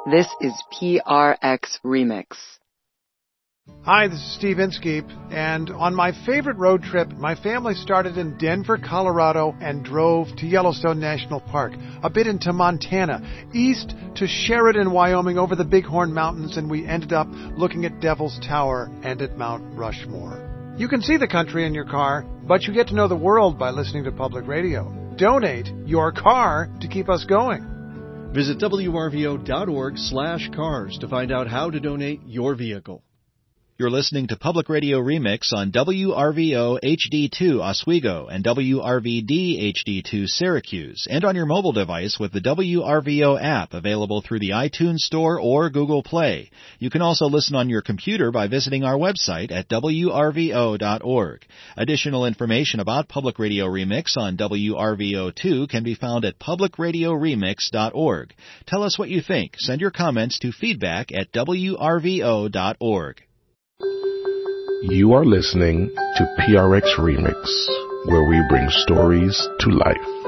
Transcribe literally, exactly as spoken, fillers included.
This is P R X Remix. Hi, this is Steve Inskeep, and on my favorite road trip, my family started in Denver, Colorado, and drove to Yellowstone National Park, a bit into Montana, east to Sheridan, Wyoming, over the Bighorn Mountains, and we ended up looking at Devil's Tower and at Mount Rushmore. You can see the country in your car, but you get to know the world by listening to public radio. Donate your car to keep us going. Visit W R V O dot org slash cars to find out how to donate your vehicle. You're listening to Public Radio Remix on W R V O H D two Oswego and W R V D H D two Syracuse, and on your mobile device with the W R V O app available through the iTunes Store or Google Play. You can also listen on your computer by visiting our website at W R V O dot org. Additional information about Public Radio Remix on W R V O two can be found at public radio remix dot org. Tell us what you think. Send your comments to feedback at W R V O dot org. You are listening to P R X Remix, where we bring stories to life.